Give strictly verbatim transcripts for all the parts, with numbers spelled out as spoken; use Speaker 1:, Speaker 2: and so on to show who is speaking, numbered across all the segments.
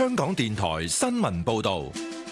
Speaker 1: 香港電台新聞報道。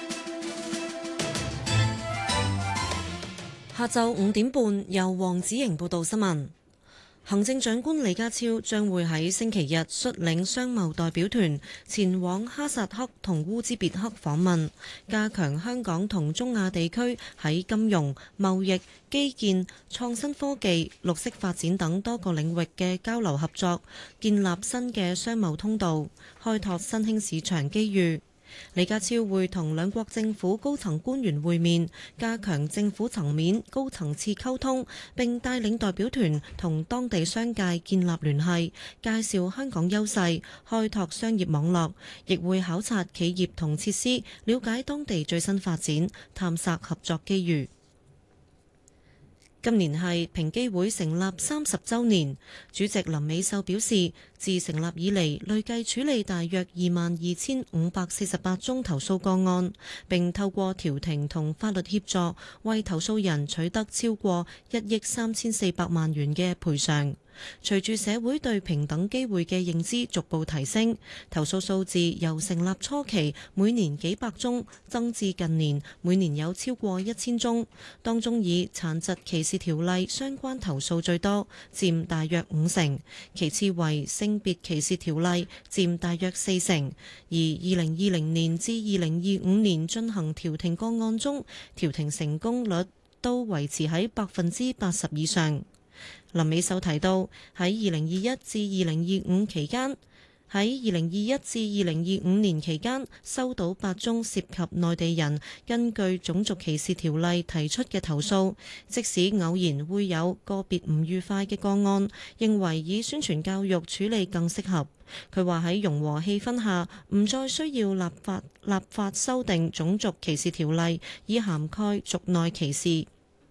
Speaker 2: 下晝五點半，由黃子瑩報道新聞。行政長官李家超將會喺星期日率領商貿代表團前往哈薩克同烏茲別克訪問，加強香港同中亞地區喺金融、貿易、基建、創新科技、綠色發展等多個領域嘅交流合作，建立新嘅商貿通道，開拓新興市場機遇。李家超會同兩國政府高層官員會面，加強政府層面高層次溝通，並帶領代表團同當地商界建立聯繫，介紹香港優勢，開拓商業網絡，亦會考察企業同設施，了解當地最新發展，探索合作機遇。今年係平機會成立三十週年，主席林美秀表示，自成立以嚟累計處理大約二萬二千五百四十八宗投訴個案，並透過調停同法律協助，為投訴人取得超過一億三千四百萬元嘅賠償。隨住社會對平等機會嘅認知逐步提升，投訴數字由成立初期每年幾百宗增至近年每年有超過一千宗，當中以殘疾歧視條例相關投訴最多，佔大約五成，其次為性別歧視條例，佔大約四成。而二零二零年至二零二五年進行調停個案中，調停成功率都維持喺百分之八十以上。林美秀提到，喺二零二一至二零二五期間，喺二零二一至二零二五年期間收到八宗涉及內地人根據種族歧視條例提出嘅投訴，即使偶然會有個別唔愉快嘅個案，認為以宣傳教育處理更適合。佢話喺融和氣氛下，唔再需要立法立法修訂種族歧視條例，以涵蓋族內歧視。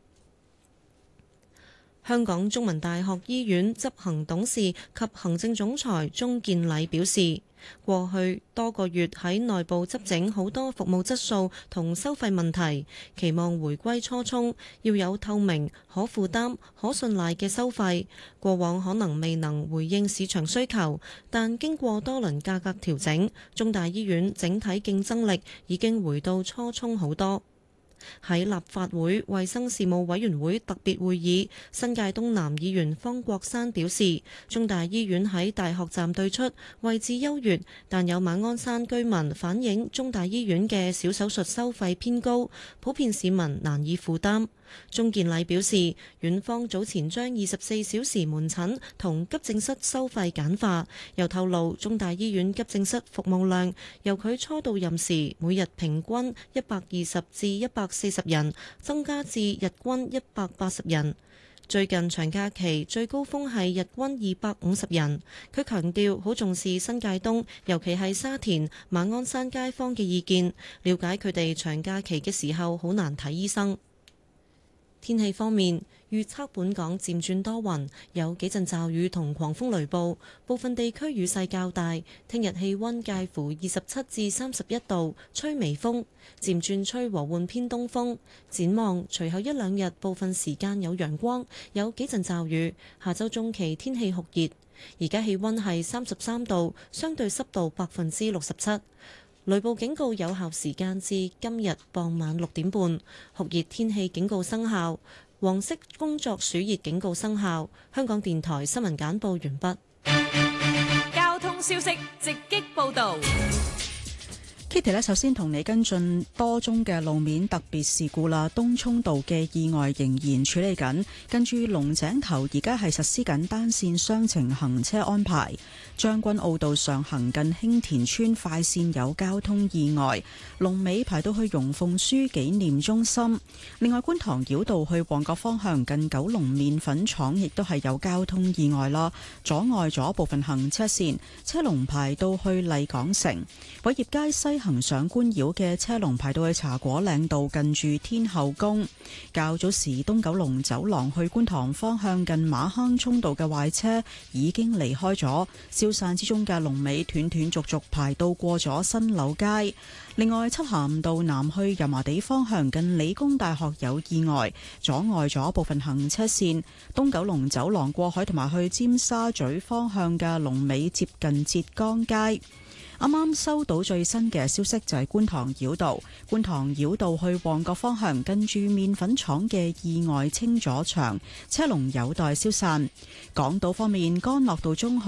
Speaker 2: 香港中文大學醫院執行董事及行政總裁鍾建禮表示，過去多個月喺內部執整好多服務質素同收費問題，期望回歸初衷，要有透明、可負擔、可信賴嘅收費。過往可能未能回應市場需求，但經過多輪價格調整，中大醫院整體競爭力已經回到初衷好多。喺立法會衛生事務委員會特別會議，新界東南議員方國珊表示，中大醫院喺大學站對出，位置優越，但有馬鞍山居民反映中大醫院嘅小手術收費偏高，普遍市民難以負擔。鍾建禮表示，院方早前將二十四小時門診同急症室收費簡化，又透露中大醫院急症室服務量由佢初到任時每日平均一百二十至一百四十人，增加至日均一百八十人。最近長假期最高峰係日均二百五十人。佢強調好重視新界東，尤其係沙田、馬鞍山街坊嘅意見，了解佢哋長假期嘅時候好難睇醫生。天氣方面，預測本港漸轉多雲，有幾陣驟雨同狂風雷暴，部分地區雨勢較大。聽日氣溫介乎二十七至三十一度，吹微風，漸轉吹和緩偏東風。展望隨後一兩日，部分時間有陽光，有幾陣驟雨。下週中期天氣酷熱，而家氣溫係三十三度，相對濕度百分之六十七。雷暴警告有效時間至今日傍晚六點半，酷熱天氣警告生效，黃色工作暑熱警告生效。香港電台新聞簡報完畢。
Speaker 3: 交通消息直擊報導。
Speaker 4: Kitty 呢，首先同你跟進多宗嘅路面特別事故啦。東涌道嘅意外仍然處理緊，跟住龍井頭而家係實施緊單線雙程行車安排。將軍澳道上行近興田村快線有交通意外，龍尾排到去容鳳書紀念中心。另外，觀塘繞道去旺角方向近九龍麵粉廠亦都係有交通意外啦，阻礙咗部分行車線，車龍排到去麗港城。偉業街西行上官繞嘅車龍排到去茶果嶺道近住天后宮。較早時東九龍走廊去觀塘方向近馬坑涌道嘅壞車已經離開咗，消散之中嘅龍尾斷斷續續排到過咗新柳街。另外，漆咸道南去油麻地方向近理工大學有意外，阻礙咗部分行車線。東九龍走廊過海同埋去尖沙咀方向嘅龍尾接近浙江街。 啱啱收到最新嘅消息，就係觀塘繞道，觀塘繞道去旺角方向，跟住麵粉廠嘅意外清咗場，車龍有待消散。港島方面，干諾道中